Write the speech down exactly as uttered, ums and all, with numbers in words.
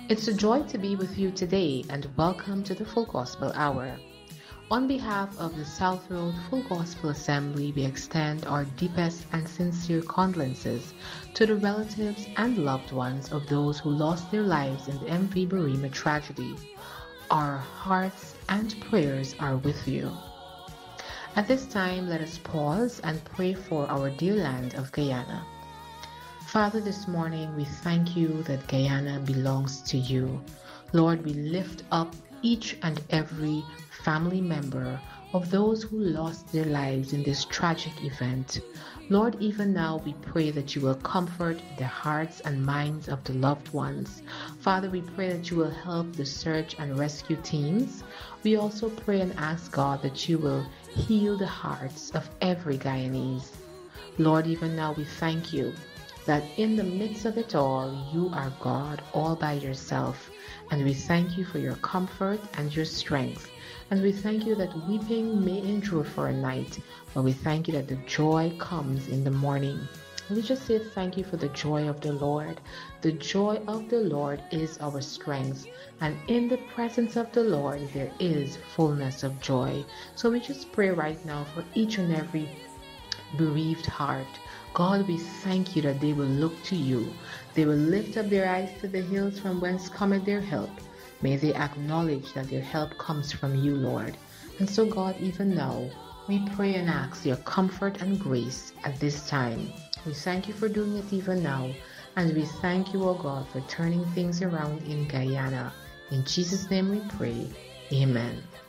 It's a joy to be with you today and welcome to the Full Gospel Hour. On behalf of the South Road Full Gospel Assembly, we extend our deepest and sincere condolences to the relatives and loved ones of those who lost their lives in the M V Burima tragedy. Our hearts and prayers are with you. At this time, let us pause and pray for our dear land of Guyana. Father, this morning we thank you that Guyana belongs to you. Lord, we lift up each and every family member of those who lost their lives in this tragic event. Lord, even now we pray that you will comfort the hearts and minds of the loved ones. Father, we pray that you will help the search and rescue teams. We also pray and ask God that you will heal the hearts of every Guyanese. Lord, even now we thank you that in the midst of it all, you are God all by yourself. And we thank you for your comfort and your strength. And we thank you that weeping may endure for a night, but we thank you that the joy comes in the morning. And we just say thank you for the joy of the Lord. The joy of the Lord is our strength. And in the presence of the Lord, there is fullness of joy. So we just pray right now for each and every bereaved heart. God, we thank you that they will look to you. They will lift up their eyes to the hills from whence cometh their help. May they acknowledge that their help comes from you, Lord. And so, God, even now, we pray and ask your comfort and grace at this time. We thank you for doing it even now. And we thank you, O God, for turning things around in Guyana. In Jesus' name we pray. Amen.